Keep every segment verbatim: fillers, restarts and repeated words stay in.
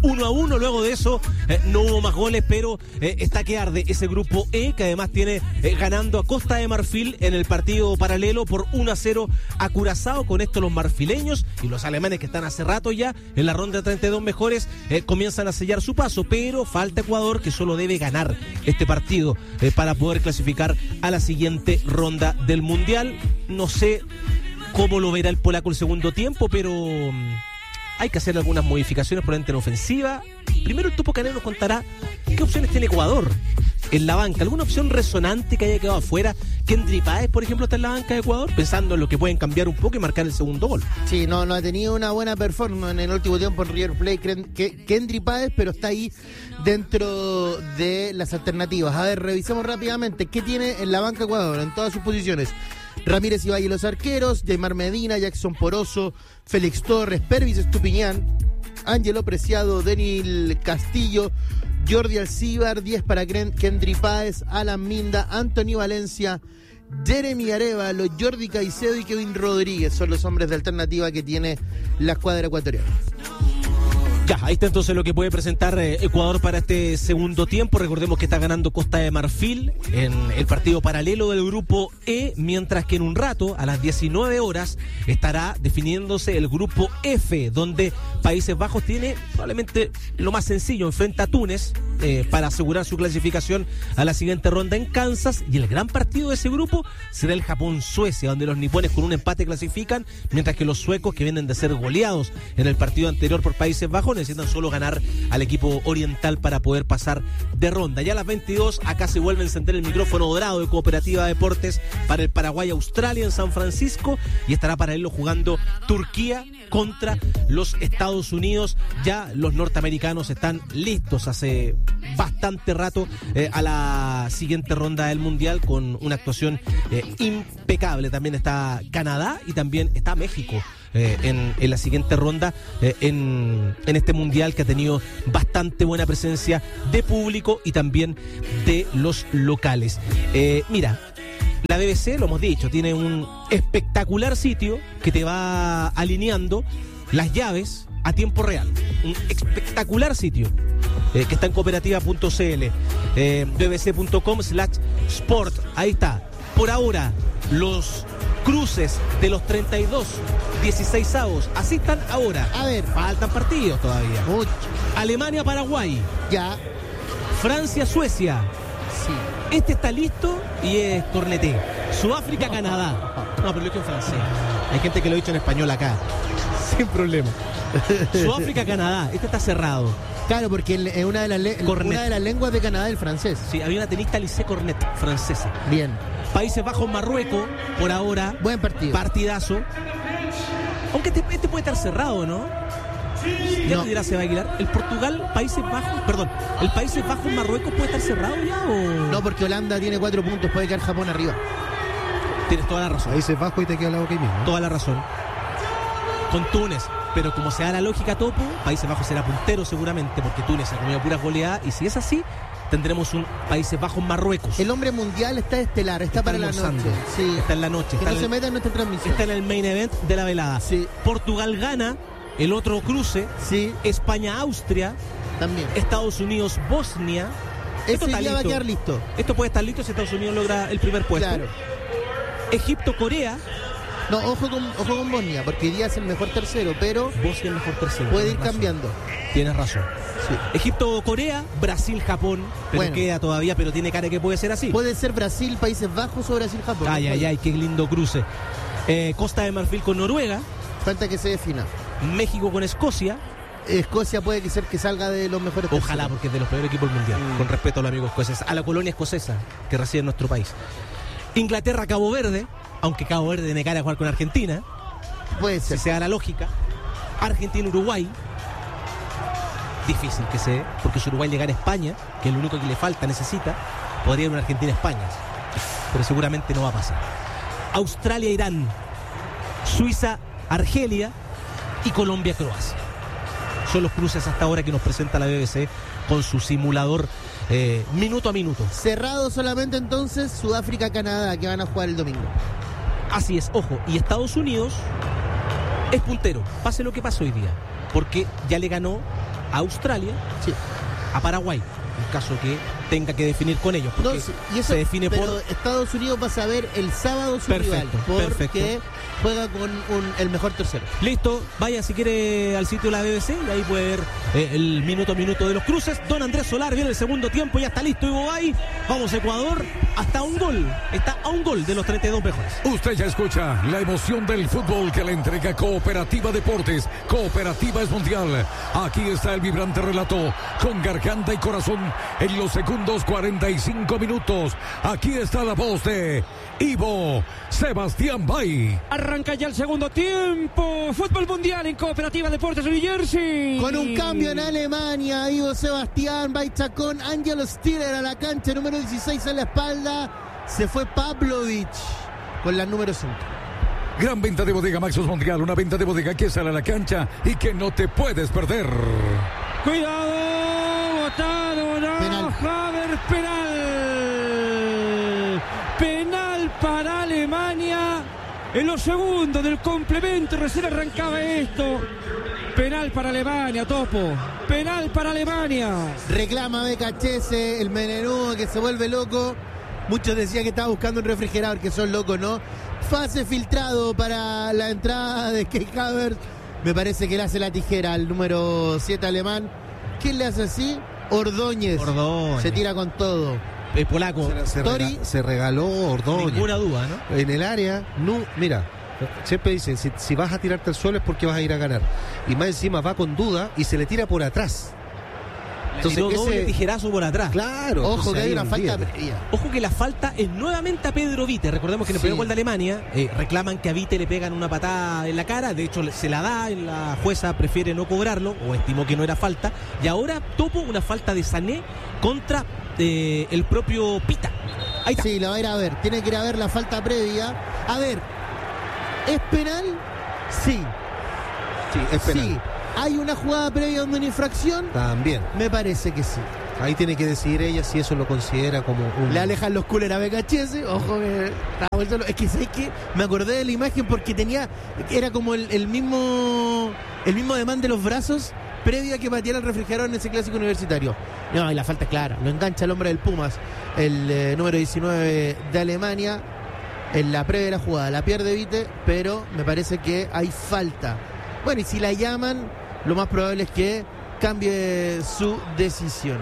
uno a uno. Luego de eso eh, no hubo más goles, pero eh, está que arde ese grupo E, que además tiene eh, ganando a Costa de Marfil en el partido paralelo por uno a cero a Curazao. Con esto los marfileños y los alemanes, que están hace rato ya en la ronda de treinta y dos mejores, eh, comienzan a sellar su paso, pero falta Ecuador, que solo debe ganar este partido eh, para poder clasificar a la siguiente ronda del Mundial. No sé cómo lo verá el polaco el segundo tiempo, pero um, hay que hacer algunas modificaciones por en ofensiva. Primero el Topo Canelo nos contará qué opciones tiene Ecuador en la banca. ¿Alguna opción resonante que haya quedado afuera? Kendry Páez, por ejemplo, está en la banca de Ecuador, pensando en lo que pueden cambiar un poco y marcar el segundo gol. Sí, no, no ha tenido una buena performance en el último tiempo en River Plate Kendry Páez, pero está ahí dentro de las alternativas. A ver, revisemos rápidamente qué tiene en la banca Ecuador en todas sus posiciones. Ramírez Ibañez los arqueros, Jaymar Medina, Jackson Poroso, Félix Torres, Pervis Estupiñán, Ángelo Preciado, Denil Castillo, Jordi Alcíbar, diez para Kendry Páez, Alan Minda, Anthony Valencia, Jeremy Arevalo, Jordi Caicedo y Kevin Rodríguez. Son los hombres de alternativa que tiene la escuadra ecuatoriana. Ya, ahí está entonces lo que puede presentar eh, Ecuador para este segundo tiempo. Recordemos que está ganando Costa de Marfil en el partido paralelo del grupo E, mientras que en un rato, a las diecinueve horas, estará definiéndose el grupo F, donde Países Bajos tiene probablemente lo más sencillo, enfrenta a Túnez eh, para asegurar su clasificación a la siguiente ronda en Kansas, y el gran partido de ese grupo será el Japón-Suecia, donde los nipones con un empate clasifican, mientras que los suecos, que vienen de ser goleados en el partido anterior por Países Bajos, necesitan solo ganar al equipo oriental para poder pasar de ronda. Ya a las veintidós, acá se vuelve a encender el micrófono dorado de Cooperativa Deportes para el Paraguay-Australia en San Francisco, y estará paralelo jugando Turquía contra los Estados Unidos. Ya los norteamericanos están listos hace bastante rato eh, a la siguiente ronda del Mundial, con una actuación eh, impecable. También está Canadá y también está México Eh, en, en la siguiente ronda eh, en, en este Mundial, que ha tenido bastante buena presencia de público y también de los locales. Eh, mira, la B B C, lo hemos dicho, tiene un espectacular sitio que te va alineando las llaves a tiempo real. Un espectacular sitio eh, que está en cooperativa punto c l, eh, bbc punto com slash sport. Ahí está. Por ahora, los cruces de los treinta y dos dieciseisavos, así están ahora. A ver, faltan partidos todavía. Mucho. Alemania-Paraguay. Ya. Francia-Suecia. Sí. Este está listo y es corneté. Sudáfrica-Canadá. No, pero lo he dicho en francés. Hay gente que lo ha dicho en español acá. Sin problema. Sudáfrica-Canadá. Este está cerrado. Claro, porque es una de las le- una de las lenguas de Canadá el francés. Sí, había una tenista Alice Cornet, francesa. Bien. Países Bajos, Marruecos, por ahora. Buen partido. Partidazo. Aunque este, este puede estar cerrado, ¿no? Ya no. te dirá Seba Aguilar. El Portugal, Países Bajos, perdón, el Países Bajos, Marruecos puede estar cerrado ya, ¿o? No, porque Holanda tiene cuatro puntos, puede quedar Japón arriba. Tienes toda la razón. Países Bajos y te queda la boca ahí mismo. Toda la razón. Con Túnez. Pero como se da la lógica, Topo, Países Bajos será puntero seguramente, porque Túnez ha comido puras goleadas, y si es así, tendremos un Países Bajos Marruecos. El hombre mundial está estelar, está, Está para almorzando. la noche. Sí. Está en la noche. Que Está no en se el, meta en nuestra transmisión. está en el main event de la velada. Sí. Portugal gana, el otro cruce. Sí, España-Austria, también. Estados Unidos-Bosnia. Esto Ese está día va a listo. quedar listo. Esto puede estar listo si Estados Unidos logra el primer puesto. Claro. Egipto-Corea. No, ojo con, ojo con Bosnia, porque hoy día es el mejor tercero, pero Bosnia el mejor tercero. puede ir Tienes razón. cambiando. Tienes razón. Sí. Egipto-Corea, Brasil-Japón. Pero Bueno. queda todavía, pero tiene cara que puede ser así. Puede ser Brasil, Países Bajos o Brasil-Japón. Ay, ay, ay, qué lindo cruce. Eh, Costa de Marfil con Noruega. Falta que se defina. México con Escocia. Escocia puede que ser que salga de los mejores Ojalá, terceros. porque es de los peores equipos del mundial. Mm. Con respeto a los amigos escoceses. A la colonia escocesa que reside en nuestro país. Inglaterra-Cabo Verde. Aunque Cabo Verde tiene cara a jugar con Argentina. Puede Si ser. se da la lógica. Argentina-Uruguay. Difícil que se dé, porque si Uruguay llegara a España, que es lo único que le falta, necesita, podría ir una Argentina-España. Pero seguramente no va a pasar. Australia-Irán. Suiza-Argelia. Y Colombia-Croacia. Son los cruces hasta ahora que nos presenta la B B C con su simulador eh, minuto a minuto. Cerrado solamente entonces Sudáfrica-Canadá, que van a jugar el domingo. Así es, ojo, y Estados Unidos es puntero, pase lo que pase hoy día, porque ya le ganó a Australia, Sí. a Paraguay, en caso que tenga que definir con ellos, porque No, sí, y eso, se define pero por... Estados Unidos va a saber el sábado su Perfecto, rival, porque perfecto. juega con un, el mejor tercero. Listo, vaya si quiere al sitio de la B B C y ahí puede ver eh, el minuto a minuto de los cruces. Don Andrés Solar viene el segundo tiempo, ya está listo Ivo Bay. Vamos Ecuador, hasta un gol, está a un gol de los treinta y dos mejores. Usted ya escucha la emoción del fútbol que le entrega Cooperativa Deportes. Cooperativa es mundial. Aquí está el vibrante relato con garganta y corazón en los segundos cuarenta y cinco minutos. Aquí está la voz de Ivo Sebastián Bay. Arranca ya el segundo tiempo. Fútbol mundial en Cooperativa Deportes de New Jersey. Con un cambio en Alemania, Ivo Sebastián Baichacón, Angelo Stiller a la cancha, número dieciséis en la espalda. Se fue Pavlovic con la número cinco. Gran venta de Bodega Maxus Mundial, una venta de bodega que sale a la cancha y que no te puedes perder. Cuidado, botado, no, Penal. Havertz, penal. Penal para Alemania. En los segundos del complemento recién arrancaba esto. Penal para Alemania, Topo. Penal para Alemania. Reclama Becachese, el menenudo que se vuelve loco. Muchos decían que estaba buscando un refrigerador, que son locos, ¿no? Fase filtrado para la entrada de Kai Havertz. Me parece que le hace la tijera al número siete alemán. ¿Quién le hace así? Ordóñez. Ordóñez. Se tira con todo. El polaco, Se, se Tori. rega- se regaló Ordóñez. ninguna duda, ¿no? En el área, no, mira, siempre dicen, si, si vas a tirarte al suelo es porque vas a ir a ganar. Y más encima va con duda y se le tira por atrás. Entonces, Entonces, doble ese- tijerazo por atrás. Claro. Ojo entonces que hay ahí una falta olvídate. previa. Ojo que la falta es nuevamente a Pedro Vite. Recordemos que en el Sí. primer gol de Alemania eh, reclaman que a Vite le pegan una patada en la cara. De hecho, se la da, y la jueza prefiere no cobrarlo o estimó que no era falta. Y ahora topo una falta de Sané contra eh, el propio Pita. Ahí está. Sí, la va a ir a ver. Tiene que ir a ver la falta previa. A ver, ¿es penal? Sí. Sí, es penal. Sí. ¿Hay una jugada previa donde una infracción? También. Me parece que sí. Ahí tiene que decidir ella si eso lo considera como un... Le alejan los coolers a Becachese. Ojo que está vuelto lo- Es que sé que me acordé de la imagen porque tenía. Era como el, el mismo. El mismo ademán de los brazos previo a que pateara el refrigerador en ese clásico universitario. No, y la falta es clara. Lo engancha el hombre del Pumas, el eh, número diecinueve de Alemania. En la previa de la jugada la pierde Vite, pero me parece que hay falta. Bueno, y si la llaman, lo más probable es que cambie su decisión.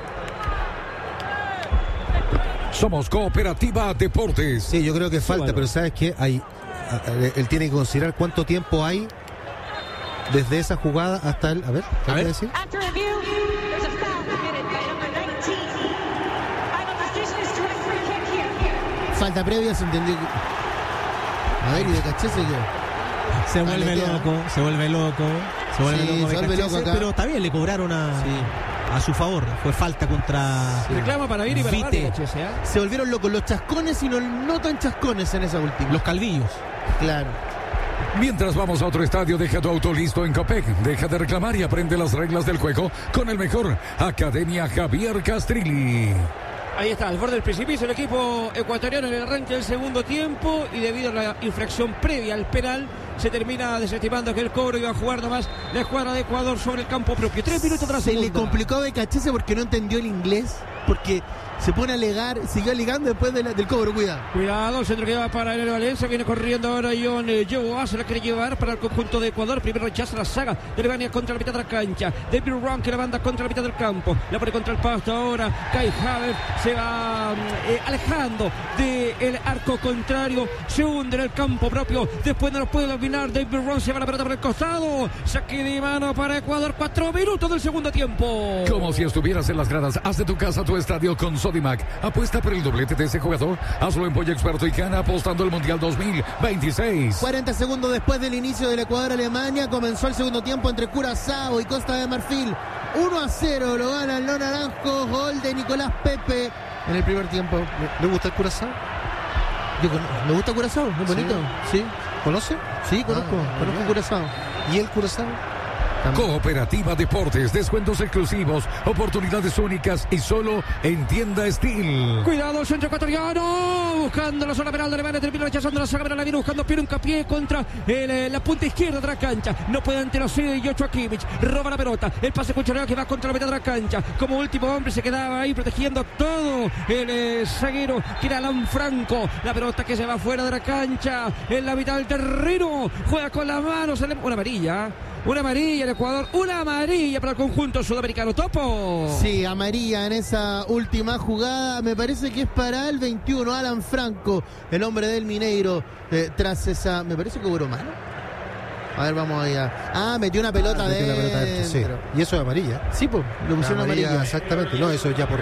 Somos Cooperativa Deportes. Sí, yo creo que falta, bueno. pero ¿sabes qué? Hay, a- a- él tiene que considerar cuánto tiempo hay desde esa jugada hasta el... A ver, ¿qué A hay que ver. decir? After review, there's a foul committed by number nineteen. Final decision is to a free kick here. Falta previa, se entendió. que- A ver, y de Cachese que. Se vuelve Aletea. loco, se vuelve loco, se vuelve Sí, loco. se vuelve Becachese, loco acá. pero está bien, le cobraron a, a su favor. Fue falta contra Reclama para ir y para Vite. Becachese, ¿eh? Se volvieron locos los chascones y los no tan chascones en esa última. los calvillos. Claro. Mientras vamos a otro estadio, deja tu auto listo en Copec. Deja de reclamar y aprende las reglas del juego con el mejor. Academia Javier Castrilli. Ahí está, al borde del precipicio el equipo ecuatoriano en el arranque del segundo tiempo y debido a la infracción previa al penal se termina desestimando que el cobro iba a jugar nomás la escuadra de Ecuador sobre el campo propio. Tres minutos tras Se le segunda. complicó a Becachese porque no entendió el inglés. Porque se pone a alegar, siguió alegando después de la- del cobro, cuidado. Cuidado, el centro que va para el Valencia, viene corriendo ahora John eh, Joa, se la quiere llevar para el conjunto de Ecuador, primero rechaza la saga de Alemania contra la mitad de la cancha, David Ron que la banda contra la mitad del campo, la pone contra el pasto ahora, Kai Havertz se va eh, alejando del arco contrario, se hunde en el campo propio, después no lo puede dominar, David Ron se va la pelota por el costado, saque de mano para Ecuador, cuatro minutos del segundo tiempo. Como si estuvieras en las gradas, haz de tu casa tu estadio con Sodimac. Apuesta por el doblete de ese jugador, hazlo en Pollo Experto y gana apostando el Mundial dos mil veintiséis. cuarenta segundos después del inicio del Ecuador-Alemania, comenzó el segundo tiempo entre Curazao y Costa de Marfil. uno a cero lo gana el no naranjo, gol de Nicolás Pepe en el primer tiempo. ¿Le gusta el Curazao? Yo con- ¿Me gusta Curazao? ¿Muy bonito? Sí. ¿Conoce? Sí, conozco, Ah, conozco ya. Curazao. ¿Y el Curazao? Cooperativa Deportes, descuentos exclusivos, oportunidades únicas y solo en Tienda Steel. Cuidado el centro ecuatoriano, buscando la zona penal de Alemania, termina rechazando la saga penal, la viene buscando Piero Hincapié contra el, eh, la punta izquierda de la cancha, no puede ante los y Joshua Kimmich, roba la pelota, el pase cuchareo que va contra la mitad de la cancha, como último hombre se quedaba ahí protegiendo todo el eh, zaguero que era Alan Franco, la pelota que se va fuera de la cancha, en la mitad del terreno, juega con las manos, una amarilla. Una amarilla en Ecuador, una amarilla para el conjunto sudamericano. Topo. Sí, amarilla en esa última jugada. Me parece que es para el veintiuno, Alan Franco, el hombre del Mineiro, eh, tras esa... Me parece que hubo mano. A ver, vamos allá. Ah, metió una pelota, ah, de... una pelota dentro, sí. Y eso es amarilla. Sí, pues, lo pusieron amarilla, amarilla. Exactamente, no, eso ya por...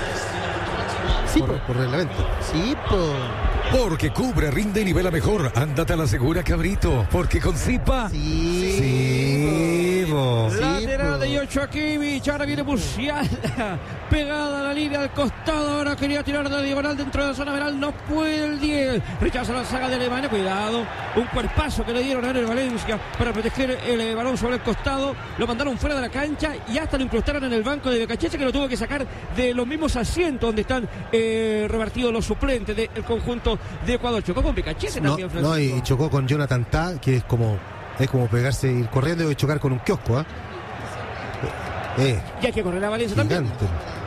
Sí, por, por reglamento. Sí, pues... Porque cubre, rinde y nivela mejor. Ándate a la segura, cabrito. Porque con Zipa. Sí. Sí, bo. Lateral de Joshua Kimmich. Ahora viene Musiala. Pegada a la línea al costado. Ahora quería tirar de la diagonal dentro de la zona penal. No puede el diez. Rechaza la saga de Alemania. Cuidado. Un cuerpazo que le dieron a Ener Valencia para proteger el balón sobre el costado. Lo mandaron fuera de la cancha y hasta lo incrustaron en el banco de Becachese, que lo tuvo que sacar de los mismos asientos donde están eh, repartidos los suplentes del conjunto de Ecuador. Chocó con Becachese no, también, Francisco. No, y chocó con Jonathan Tah, que es como es como pegarse, ir corriendo y chocar con un kiosco, ¿eh? Eh, y hay que correr a Valencia gigante. También.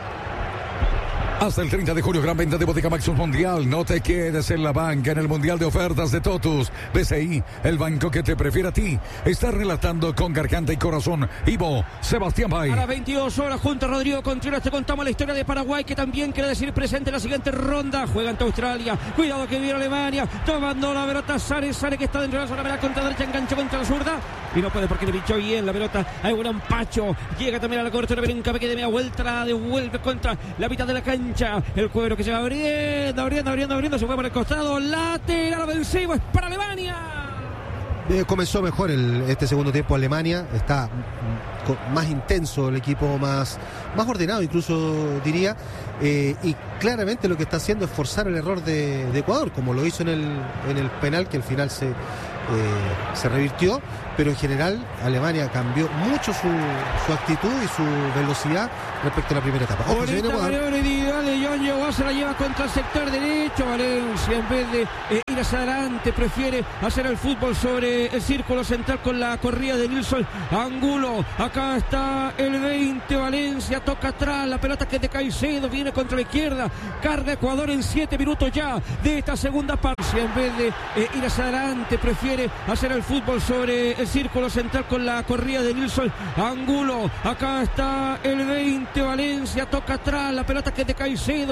Hasta el treinta de julio, gran venta de Bodega Maxus Mundial. No te quedes en la banca en el Mundial de Ofertas de Totus. B C I, el banco que te prefiere a ti. Está relatando con garganta y corazón Ivo Sebastián Bay. A las veintidós horas, junto a Rodrigo Contreras, te contamos la historia de Paraguay, que también quiere decir presente en la siguiente ronda. Juega ante Australia. Cuidado que viene Alemania. Tomando la pelota Sare, Sare que está dentro de la zona penal, contra derecha, engancha contra la zurda. Y no puede porque le pinchó bien la pelota. Hay un empacho. Llega también a la cobertura, pero un que de media vuelta la devuelve contra la mitad de la cancha. El cuero que se va abriendo, abriendo, abriendo, abriendo. Se fue por el costado. Lateral ofensivo es para Alemania. Eh, comenzó mejor el, este segundo tiempo Alemania. Está mm, con, más intenso el equipo, más, más ordenado incluso diría. Eh, y claramente lo que está haciendo es forzar el error de, de Ecuador, como lo hizo en el, en el penal, que al final se, eh, se revirtió. Pero en general Alemania cambió mucho su, su actitud y su velocidad respecto a la primera etapa. Ojo, esta maniobra individual de John Joao se la lleva contra el sector derecho. Valencia, en vez de eh, ir hacia adelante, prefiere hacer el fútbol sobre el círculo central con la corrida de Nilsson Angulo. Acá está el veinte, Valencia toca atrás, la pelota que es de Caicedo, viene contra la izquierda, carga Ecuador en siete minutos ya de esta segunda parte. En vez de eh, ir hacia adelante, prefiere hacer el fútbol sobre el círculo central con la corrida de Nilsson Angulo. Acá está el veinte, Valencia toca atrás, la pelota que es de Caicedo.